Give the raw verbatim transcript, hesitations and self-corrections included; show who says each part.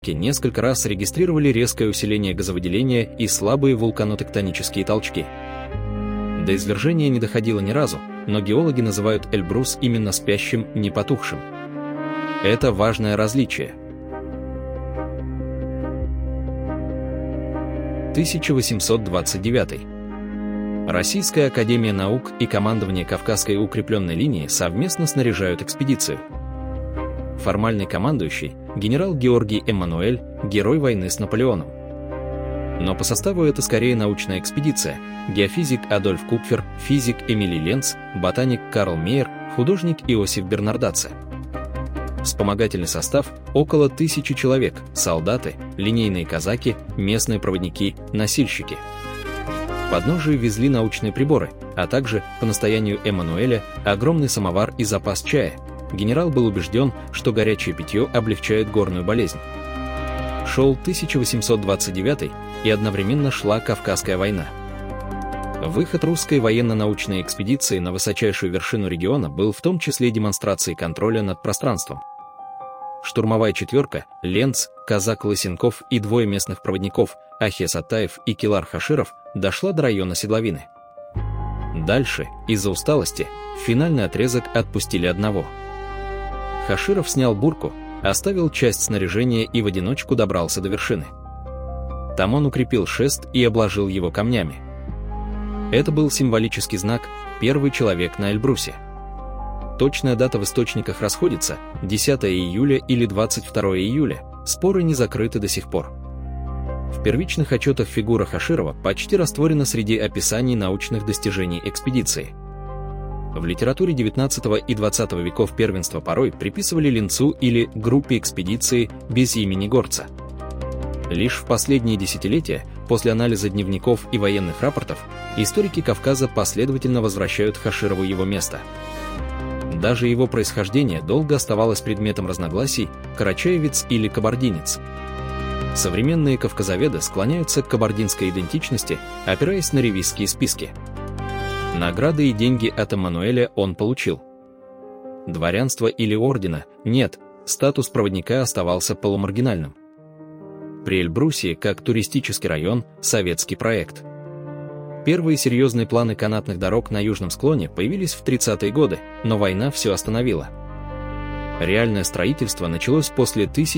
Speaker 1: несколько раз регистрировали резкое усиление газовыделения и слабые вулканотектонические толчки. До извержения не доходило ни разу, но геологи называют Эльбрус именно спящим, не потухшим. Это важное различие. тысяча восемьсот двадцать девятый. Российская академия наук и командование Кавказской укрепленной линии совместно снаряжают экспедицию. Формальный командующий – генерал Георгий Эммануэль, герой войны с Наполеоном. Но по составу это скорее научная экспедиция. Геофизик Адольф Купфер, физик Эмили Ленц, ботаник Карл Мейер, художник Иосиф Бернардацци. Вспомогательный состав – около тысячи человек, солдаты, линейные казаки, местные проводники, носильщики. Подножию везли научные приборы, а также, по настоянию Эммануэля, огромный самовар и запас чая. Генерал был убежден, что горячее питье облегчает горную болезнь. Шел тысяча восемьсот двадцать девятый, и одновременно шла Кавказская война. Выход русской военно-научной экспедиции на высочайшую вершину региона был в том числе демонстрацией контроля над пространством. Штурмовая четверка, Ленц, казак Лысенков и двое местных проводников, Ахес Атаев и Килар Хаширов, дошла до района Седловины. Дальше, из-за усталости, в финальный отрезок отпустили одного. Хаширов снял бурку, оставил часть снаряжения и в одиночку добрался до вершины. Там он укрепил шест и обложил его камнями. Это был символический знак «Первый человек на Эльбрусе». Точная дата в источниках расходится – десятое июля или двадцать второе июля, споры не закрыты до сих пор. В первичных отчетах фигура Хаширова почти растворена среди описаний научных достижений экспедиции. В литературе девятнадцатого и двадцатого веков первенство порой приписывали Ленцу или группе экспедиции без имени горца. Лишь в последние десятилетия, после анализа дневников и военных рапортов, историки Кавказа последовательно возвращают Хаширову его место. Даже его происхождение долго оставалось предметом разногласий – карачаевец или кабардинец. Современные кавказоведы склоняются к кабардинской идентичности, опираясь на ревизские списки. Награды и деньги от Эммануэля он получил. Дворянства или ордена – нет, статус проводника оставался полумаргинальным. При Эльбрусе, как туристический район, советский проект. Первые серьезные планы канатных дорог на южном склоне появились в тридцатые годы, но война все остановила. Реальное строительство началось после тысяча